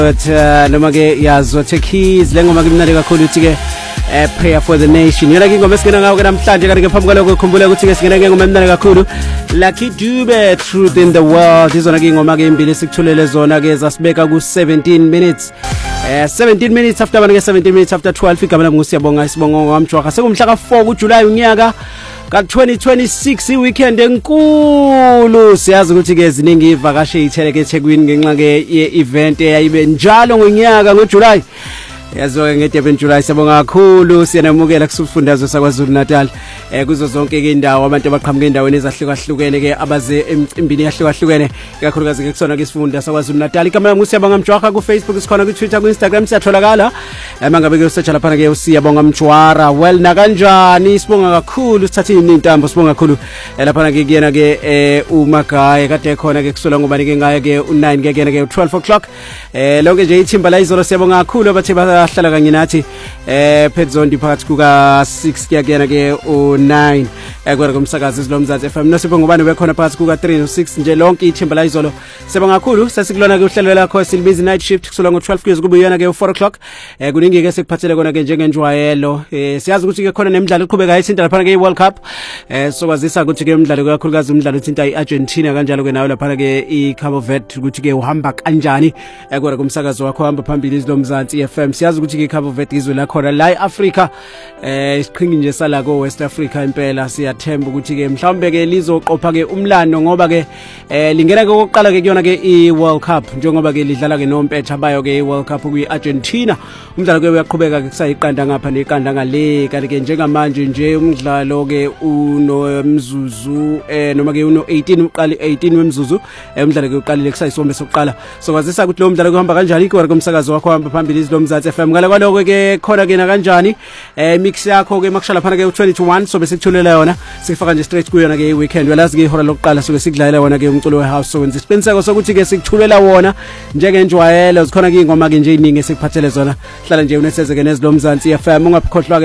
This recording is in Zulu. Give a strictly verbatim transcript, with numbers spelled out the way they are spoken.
But noma ke yazo Techies lengoma kimnandi kakhulu uthi ke prayer for the nation. Yona ke ingoma esingena ngawo ke namhlanje kanti ke phambi kwalokho ukukhumbula ukuthi ke singena ngengoma emnandi kakhulu Lucky Dube Truth in the World. Izona ke ingoma ke imbili sikuthulele zona ke zasibeka ku seventeen minutes. Eh seventeen minutes after bana ke seventeen minutes after twelve igama lami ngusiyabonga isibongo ngamjwaha sekumhla ka four kuJuly unyaka ka twenty twenty-six iweekend enkulu siyazi ukuthi ke ziningi ivakashe ithele ke eThekwini ngenxa ke ye-event eyayibe njalo ngonyaka ngoJuly yazo ke ngeDurban July siyabonga kakhulu siyanamukela kusifundazwe saKwaZulu Natal eh kuzo zonke ke indawo abantu abaqhamuka endaweni ezahlukahlukene ke abaze emcimbini yahlukahlukene ikakhulukazi ke kusona ke isifunda saKwaZulu Natal igama lami ngusiyabonga mjwaha ku Facebook sikhona ku Twitter ku Instagram siyatholakala mangabe ke usearch lapha ke usiyabonga mjwara well na kanjani sibonga kakhulu sithathe inintambo sibonga kakhulu lapha ke kuyena ke eh uMagaye kade khona ke kusola ngobani ke ngaye ke u nine ke kuyena ke twelve o'clock eh lonke nje ithimba la izolo siyabonga kakhulu abathe hlala kanye nathi eh Pedzon phakathi kuka six kuyakena ke u nine ekwera kumsakazi izilomzansi F M nosipho ngubani bekhona phakathi kuka three no six nje lonke ithimba la izolo sibonga kakhulu sesikulona ke uhlelo lakho silibizi night shift kusula ngo twelve kuze kube yena ke u four o'clock eh kuningi ke sikuphathele kona ke njengenjwayelo eh siyazi ukuthi ke khona nemidlalo iqhubeka ethinta lapha ke iWorld Cup eh sokwazisa ukuthi ke umdlalo kakhulukazi umdlalo uthinta iArgentina kanjalo ke nayo lapha ke iCabo Verde ukuthi ke uhamba kanjani ekwera kumsakazi wakho hamba phambili izilomzansi F M siyazi ukuthi ke Cabo Verde izwe la khona la eAfrica eh isiqhingi nje sala ko West Africa impela siyathemba ukuthi ke mhlawumbe ke lizoqopha ke umlando ngoba ke eh lingena ke oqala ke kuyona ke iWorld Cup njengoba ke lidlala ke nompetha bayo ke iWorld Cup kuyiArgentina umdlalo ke uyaqhubeka ke kusayiqanda ngapha neqanda ngale kanti ke njengamanje nje umdlalo ke unomzuzu eh noma ke uno eighteen uqali eighteen wemzuzu umdlalo ke uqalile kusayisombe sokuqala sokwazisa ukuthi lo mdlalo kuhamba kanjani ke kumsakazo wakho hamba phambili izilomzansi F M ngala kwaloko ke khona ke na kanjani eh mix yakho ke makushala phana ke u twenty to one so bese kuthulela yona sikufaka nje straight kuyona ke iweekend walazi ke ihora lokuqala soke sikudlalela wona ke umculo wehouse so wenza isiqiniseko sokuthi ke sikuthulela wona njengenjwayelo zikhona ke ingoma ke nje iningi esikuphathele zona hlala nje uneseze ke nezilomzansi F M ungakhohlwa